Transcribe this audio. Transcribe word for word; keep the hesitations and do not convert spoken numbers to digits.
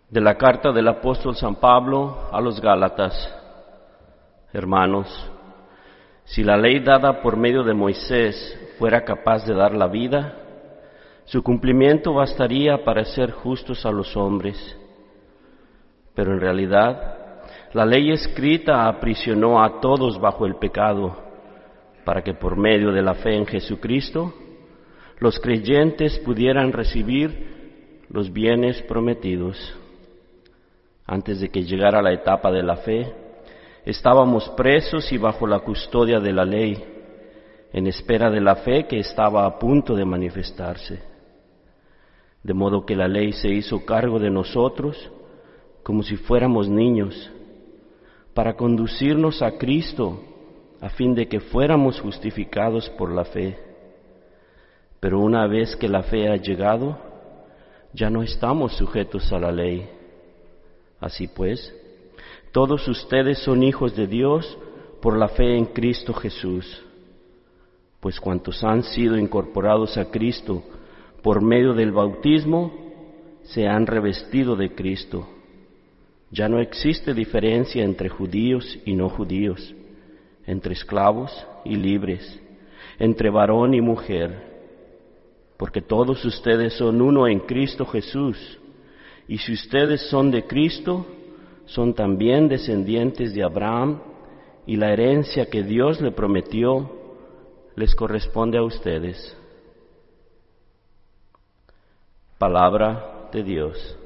De la carta del apóstol San Pablo a los Gálatas. Hermanos, si la ley dada por medio de Moisés fuera capaz de dar la vida, su cumplimiento bastaría para ser justos a los hombres. Pero en realidad, la ley escrita aprisionó a todos bajo el pecado, para que por medio de la fe en Jesucristo, los creyentes pudieran recibir los bienes prometidos. Antes de que llegara la etapa de la fe, estábamos presos y bajo la custodia de la ley, en espera de la fe que estaba a punto de manifestarse. De modo que la ley se hizo cargo de nosotros como si fuéramos niños, para conducirnos a Cristo, a fin de que fuéramos justificados por la fe. Pero una vez que la fe ha llegado, ya no estamos sujetos a la ley. Así pues, todos ustedes son hijos de Dios por la fe en Cristo Jesús. Pues cuantos han sido incorporados a Cristo por medio del bautismo, se han revestido de Cristo. Ya no existe diferencia entre judíos y no judíos, entre esclavos y libres, entre varón y mujer, porque todos ustedes son uno en Cristo Jesús. Y si ustedes son de Cristo, son también descendientes de Abraham, y la herencia que Dios le prometió les corresponde a ustedes. Palabra de Dios.